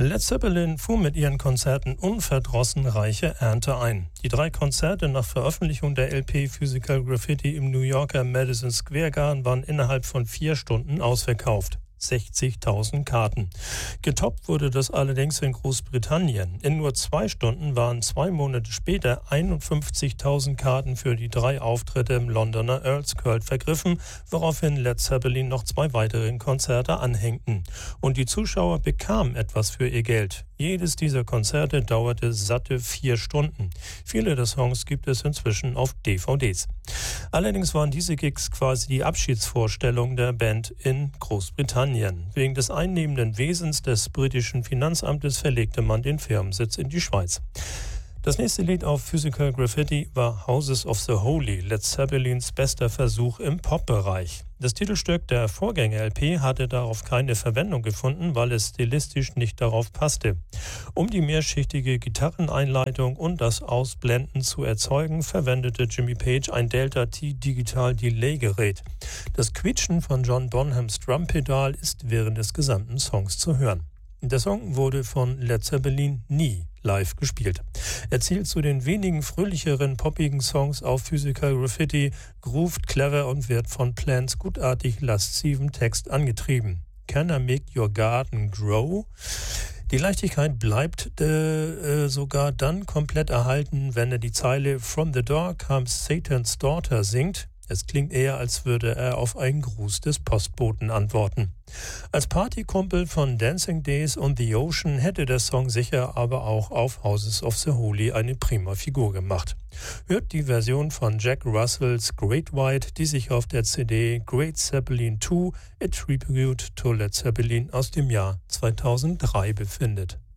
Led Zeppelin fuhr mit ihren Konzerten unverdrossen reiche Ernte ein. Die 3 Konzerte nach Veröffentlichung der LP Physical Graffiti im New Yorker Madison Square Garden waren innerhalb von 4 Stunden ausverkauft. 60.000 Karten. Getoppt wurde das allerdings in Großbritannien. In nur 2 Stunden waren 2 Monate später 51.000 Karten für die 3 Auftritte im Londoner Earls Court vergriffen, woraufhin Led Zeppelin noch 2 weitere Konzerte anhängten. Und die Zuschauer bekamen etwas für ihr Geld. Jedes dieser Konzerte dauerte satte 4 Stunden. Viele der Songs gibt es inzwischen auf DVDs. Allerdings waren diese Gigs quasi die Abschiedsvorstellung der Band in Großbritannien. Wegen des einnehmenden Wesens des britischen Finanzamtes verlegte man den Firmensitz in die Schweiz. Das nächste Lied auf Physical Graffiti war Houses of the Holy, Led Zeppelins bester Versuch im Pop-Bereich. Das Titelstück der Vorgänger-LP hatte darauf keine Verwendung gefunden, weil es stilistisch nicht darauf passte. Um die mehrschichtige Gitarreneinleitung und das Ausblenden zu erzeugen, verwendete Jimmy Page ein Delta-T-Digital-Delay-Gerät. Das Quietschen von John Bonhams Drumpedal ist während des gesamten Songs zu hören. Der Song wurde von Led Zeppelin nie live gespielt. Er zählt zu den wenigen fröhlicheren, poppigen Songs auf Physical Graffiti, groovt clever und wird von Plants gutartig lascivem Text angetrieben. Can I make your garden grow? Die Leichtigkeit bleibt sogar dann komplett erhalten, wenn er die Zeile From the door comes Satan's daughter singt. Es klingt eher, als würde er auf einen Gruß des Postboten antworten. Als Partykumpel von Dancing Days on the Ocean hätte der Song sicher aber auch auf Houses of the Holy eine prima Figur gemacht. Hört die Version von Jack Russells Great White, die sich auf der CD Great Zeppelin 2 A Tribute to Led Zeppelin aus dem Jahr 2003 befindet.